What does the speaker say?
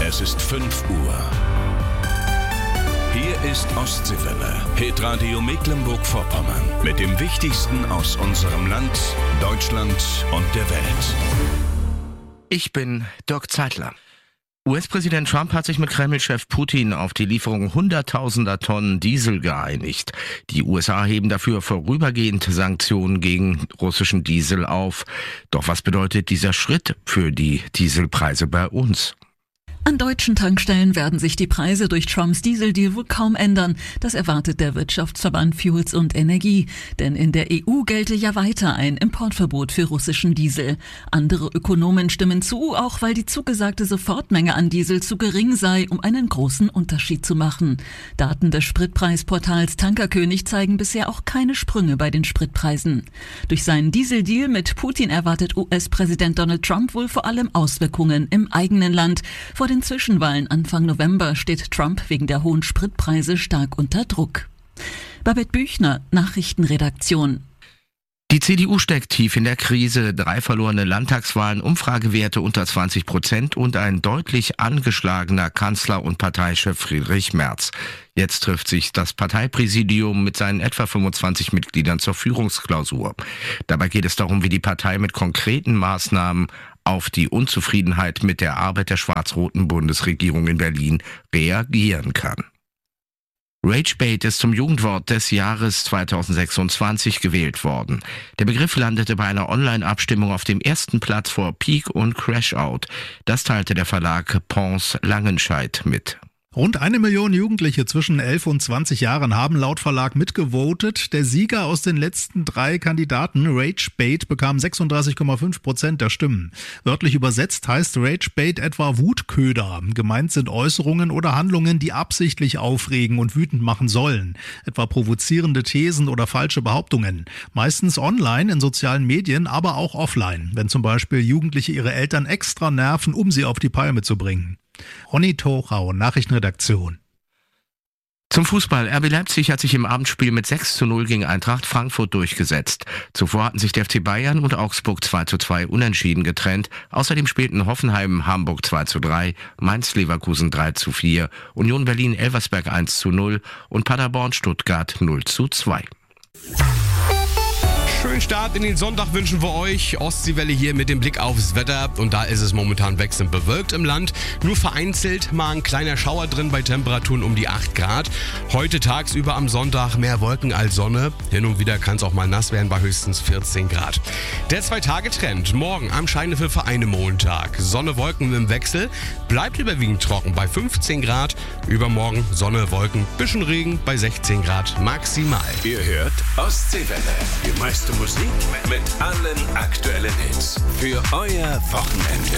Es ist 5 Uhr. Hier ist Ostseewelle, Hitradio Mecklenburg-Vorpommern. Mit dem Wichtigsten aus unserem Land, Deutschland und der Welt. Ich bin Dirk Zeitler. US-Präsident Trump hat sich mit Kreml-Chef Putin auf die Lieferung hunderttausender Tonnen Diesel geeinigt. Die USA heben dafür vorübergehend Sanktionen gegen russischen Diesel auf. Doch was bedeutet dieser Schritt für die Dieselpreise bei uns? An deutschen Tankstellen werden sich die Preise durch Trumps Dieseldeal wohl kaum ändern. Das erwartet der Wirtschaftsverband Fuels und Energie. Denn in der EU gelte ja weiter ein Importverbot für russischen Diesel. Andere Ökonomen stimmen zu, auch weil die zugesagte Sofortmenge an Diesel zu gering sei, um einen großen Unterschied zu machen. Daten des Spritpreisportals Tankerkönig zeigen bisher auch keine Sprünge bei den Spritpreisen. Durch seinen Dieseldeal mit Putin erwartet US-Präsident Donald Trump wohl vor allem Auswirkungen im eigenen Land. Vor den Zwischenwahlen Anfang November steht Trump wegen der hohen Spritpreise stark unter Druck. Babette Büchner, Nachrichtenredaktion. Die CDU steckt tief in der Krise, 3 verlorene Landtagswahlen, Umfragewerte unter 20% und ein deutlich angeschlagener Kanzler und Parteichef Friedrich Merz. Jetzt trifft sich das Parteipräsidium mit seinen etwa 25 Mitgliedern zur Führungsklausur. Dabei geht es darum, wie die Partei mit konkreten Maßnahmen auf die Unzufriedenheit mit der Arbeit der schwarz-roten Bundesregierung in Berlin reagieren kann. Ragebait ist zum Jugendwort des Jahres 2026 gewählt worden. Der Begriff landete bei einer Online-Abstimmung auf dem ersten Platz vor Peak und Crashout. Das teilte der Verlag Pons Langenscheidt mit. Rund 1 Million Jugendliche zwischen 11 und 20 Jahren haben laut Verlag mitgevotet. Der Sieger aus den letzten 3 Kandidaten, Ragebait, bekam 36,5% der Stimmen. Wörtlich übersetzt heißt Ragebait etwa Wutköder. Gemeint sind Äußerungen oder Handlungen, die absichtlich aufregen und wütend machen sollen. Etwa provozierende Thesen oder falsche Behauptungen. Meistens online, in sozialen Medien, aber auch offline. Wenn zum Beispiel Jugendliche ihre Eltern extra nerven, um sie auf die Palme zu bringen. Ronny Torau, Nachrichtenredaktion. Zum Fußball. RB Leipzig hat sich im Abendspiel mit 6:0 gegen Eintracht Frankfurt durchgesetzt. Zuvor hatten sich der FC Bayern und Augsburg 2:2 unentschieden getrennt. Außerdem spielten Hoffenheim Hamburg 2:3, Mainz Leverkusen 3:4, Union Berlin Elversberg 1:0 und Paderborn Stuttgart 0:2. Schönen Start in den Sonntag wünschen wir euch. Ostseewelle hier mit dem Blick aufs Wetter. Und da ist es momentan wechselnd bewölkt im Land. Nur vereinzelt mal ein kleiner Schauer drin bei Temperaturen um die 8 Grad. Heute tagsüber am Sonntag mehr Wolken als Sonne. Hin und wieder kann es auch mal nass werden bei höchstens 14 Grad. Der 2-Tage-Trend. Morgen am Scheinefel für einen Montag. Sonne, Wolken im Wechsel. Bleibt überwiegend trocken bei 15 Grad. Übermorgen Sonne, Wolken, bisschen Regen bei 16 Grad maximal. Ihr hört Ostseewelle. Die meiste Musik mit allen aktuellen Hits. Für euer Wochenende.